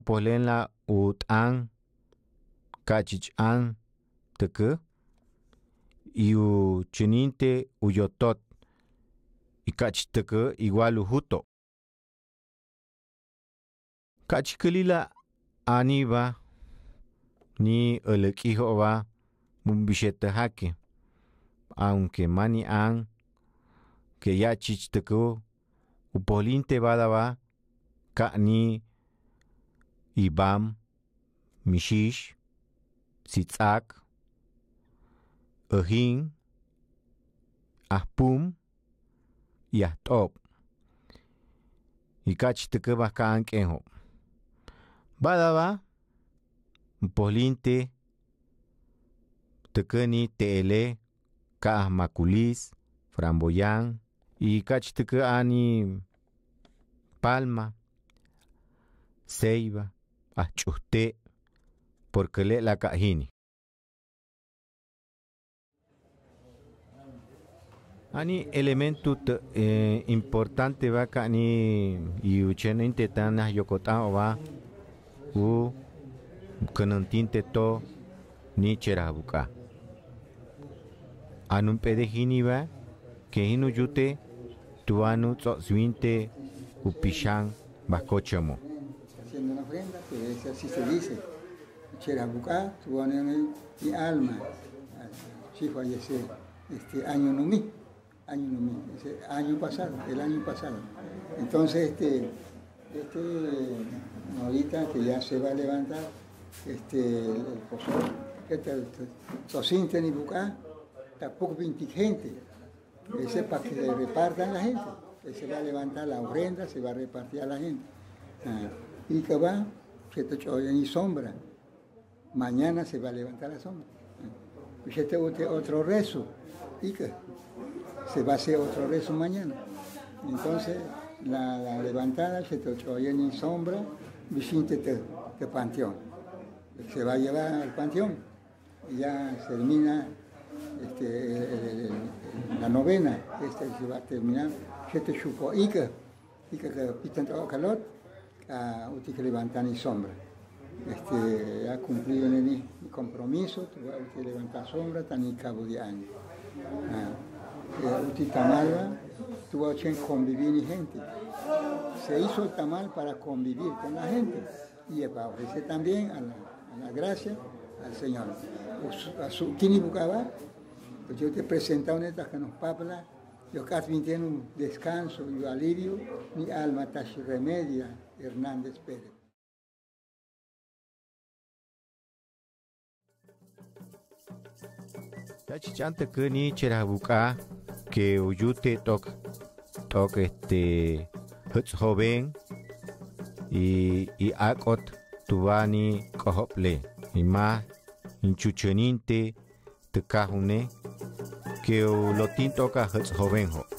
polen la utan kachichan teke iu chininte uyotot ikachiteke igual ujuto kachikelila aniba ni elekijoba mumbishete hake aunque mani an que ya chichteko upoliente badaba kani ibam mishish sitzak ojin ahpum y ahtop ikachitteke baka ankenjo badaba upoliente tekeni tele ka makulis framboyan y kachitteke ani palma ceiba achute porque le la kajini ani elemento importante va kani yucheninte tana yokota va u kanantinte to ni cherabuka anun pedejini va que hinu yute tuanu tzoswinte upishan bakochamo haciendo una ofrenda, que así se dice. Cherabuká, tuanu mi alma, sí falleció año numí, ese año pasado, el año pasado. Entonces ahorita que ya se va a levantar el pozol, que Sosinte ni Bucá, tampoco 20 gente. Ese es para que le repartan la gente. Se va a levantar la ofrenda, se va a repartir a la gente. Y que va, se te oye ni sombra. Mañana se va a levantar la sombra. Y se te otro rezo. Y que se va a hacer otro rezo mañana. Entonces, la levantada se te oye ni sombra, visite de panteón. Se va a llevar al panteón. Y ya se termina la novena, se va a terminar. Se te chupó y que pitan todo calor, usted que levantan y sombra. Ha cumplido mi compromiso, usted levantar sombra, tan y cabo de año. Usted tamal, tuvo que convivir y gente. Se hizo el tamal para convivir con la gente y para ofrecer también a la gracia al Señor. A su tini bucaba, pues yo te presento una que nos papla. Yo casi tiene un descanso y alivio, mi alma tashi remedia, Hernández Pérez. Tachichante que ni cherabuka que uyute tok joven y akot tubani kohople y más inchucheninte te cajune que lo tinto ka joven ho